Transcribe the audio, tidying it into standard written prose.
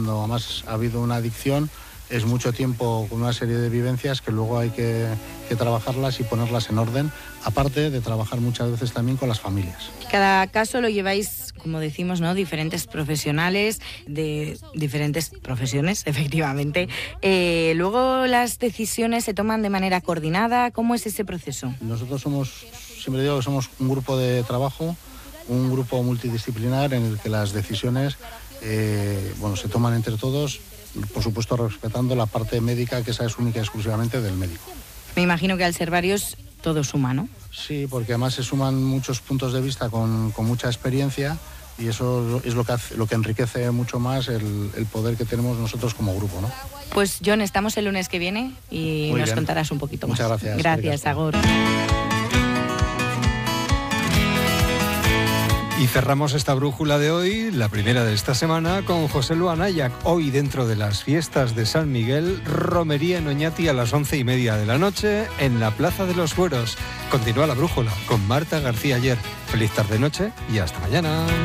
cuando además ha habido una adicción, es mucho tiempo con una serie de vivencias que luego hay que trabajarlas y ponerlas en orden, aparte de trabajar muchas veces también con las familias. Cada caso lo lleváis, como decimos, ¿no? Diferentes profesionales de diferentes profesiones, efectivamente. Luego las decisiones se toman de manera coordinada. ¿Cómo es ese proceso? Nosotros siempre digo que somos un grupo de trabajo, un grupo multidisciplinar en el que las decisiones se toman entre todos, por supuesto respetando la parte médica, que esa es única y exclusivamente del médico. Me imagino que al ser varios todo suma, ¿no? Sí, porque además se suman muchos puntos de vista con mucha experiencia, y eso es lo que enriquece mucho más el poder que tenemos nosotros como grupo, ¿no? Pues Jon, estamos el lunes que viene y nos contarás un poquito más. Muchas gracias. Gracias, Agur. Y cerramos esta brújula de hoy, la primera de esta semana, con José Lu Anayac. Hoy, dentro de las fiestas de San Miguel, romería en Oñati a las 11:30 de la noche en la Plaza de los Fueros. Continúa la brújula con Marta García Ayer. Feliz tarde-noche y hasta mañana.